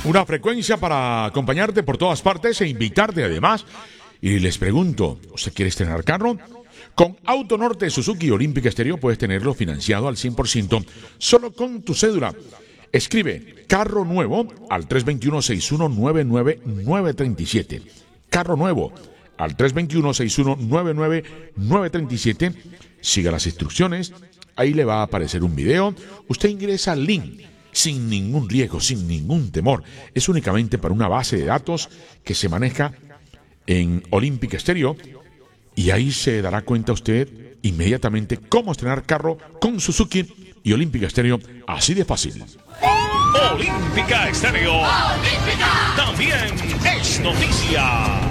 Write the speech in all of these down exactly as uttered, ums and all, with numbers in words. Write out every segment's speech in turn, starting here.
una frecuencia para acompañarte por todas partes e invitarte además. Y les pregunto, ¿usted quiere estrenar carro? Con Auto Norte Suzuki Olímpica Estéreo puedes tenerlo financiado al cien por ciento solo con tu cédula. Escribe carro nuevo al tres dos uno, seis uno nueve nueve nueve tres siete. Carro nuevo al tres dos uno, seis uno nueve nueve nueve tres siete. Siga las instrucciones. Ahí le va a aparecer un video. Usted ingresa al link sin ningún riesgo, sin ningún temor. Es únicamente para una base de datos que se maneja en Olímpica Estéreo. Y ahí se dará cuenta usted inmediatamente cómo estrenar carro con Suzuki y Olímpica Estéreo. Así de fácil. Olímpica Estéreo. Olímpica. También es noticia.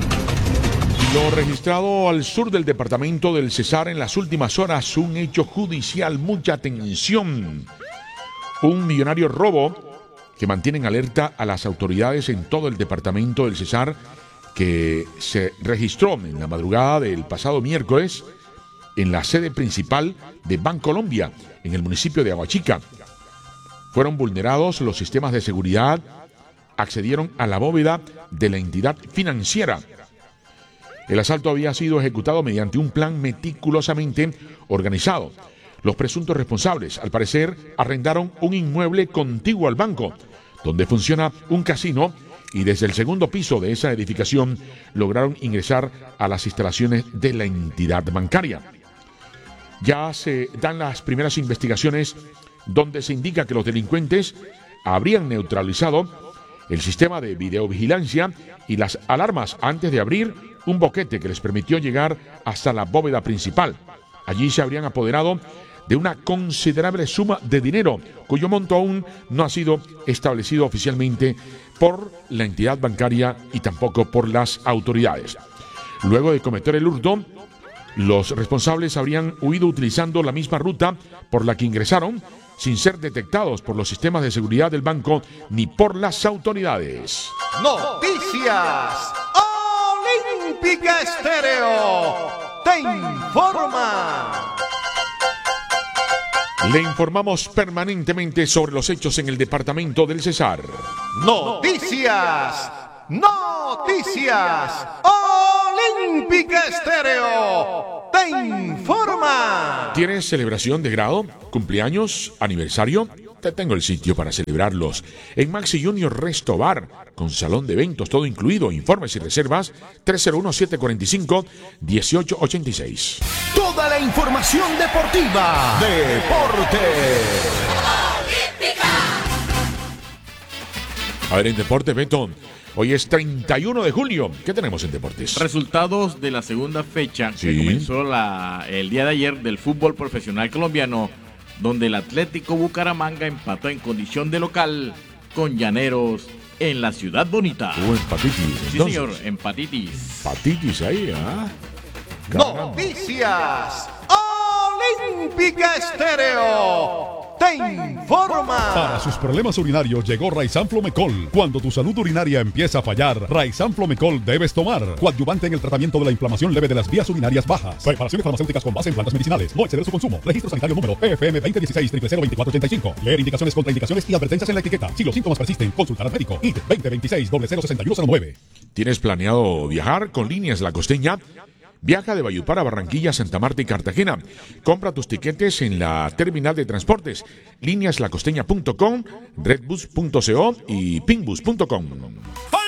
Lo registrado al sur del departamento del Cesar en las últimas horas, un hecho judicial, mucha atención. Un millonario robo que mantiene en alerta a las autoridades en todo el departamento del Cesar, que se registró en la madrugada del pasado miércoles en la sede principal de Bancolombia, en el municipio de Aguachica. Fueron vulnerados los sistemas de seguridad, accedieron a la bóveda de la entidad financiera. El asalto había sido ejecutado mediante un plan meticulosamente organizado. Los presuntos responsables, al parecer, arrendaron un inmueble contiguo al banco, donde funciona un casino, y desde el segundo piso de esa edificación lograron ingresar a las instalaciones de la entidad bancaria. Ya se dan las primeras investigaciones donde se indica que los delincuentes habrían neutralizado el sistema de videovigilancia y las alarmas antes de abrir un boquete que les permitió llegar hasta la bóveda principal. Allí se habrían apoderado de una considerable suma de dinero, cuyo monto aún no ha sido establecido oficialmente por la entidad bancaria y tampoco por las autoridades. Luego de cometer el hurto, los responsables habrían huido utilizando la misma ruta por la que ingresaron, sin ser detectados por los sistemas de seguridad del banco ni por las autoridades. Noticias Olímpica Estéreo te informa. Le informamos permanentemente sobre los hechos en el departamento del Cesar. Noticias, noticias Olímpica Estéreo te informa. ¿Tienes celebración de grado, cumpleaños, aniversario? Te tengo el sitio para celebrarlos. En Maxi Junior Resto Bar, con salón de eventos, todo incluido. Informes y reservas tres cero uno, siete cuatro cinco, uno ocho ocho seis. Toda la información deportiva. Deportes. A ver, en deporte, Beto. Hoy es treinta y uno de julio. ¿Qué tenemos en deportes? Resultados de la segunda fecha Sí. que comenzó la, el día de ayer del fútbol profesional colombiano, donde el Atlético Bucaramanga empató en condición de local con Llaneros en la Ciudad Bonita. Uh, empatitis. Sí, Entonces, señor, empatitis. empatitis ahí, ¿ah? Caramba. Noticias Olímpica Estéreo te informa. Para sus problemas urinarios llegó Raizan Flomecol. Cuando tu salud urinaria empieza a fallar, Raizan Flomecol debes tomar. Coadyuvante en el tratamiento de la inflamación leve de las vías urinarias bajas. Preparaciones farmacéuticas con base en plantas medicinales. No exceder su consumo. Registro sanitario número P F M veinte dieciséis, cero cero veinticuatro ochenta y cinco. Leer indicaciones, contraindicaciones y advertencias en la etiqueta. Si los síntomas persisten, consultar al médico. I D veinte veintiséis, cero cero sesenta y uno cero nueve. ¿Tienes planeado viajar con Líneas La Costeña? Viaja de Valledupar a Barranquilla, Santa Marta y Cartagena. Compra tus tiquetes en la terminal de transportes líneas la costeña punto com, redbus punto co y pingbus punto com.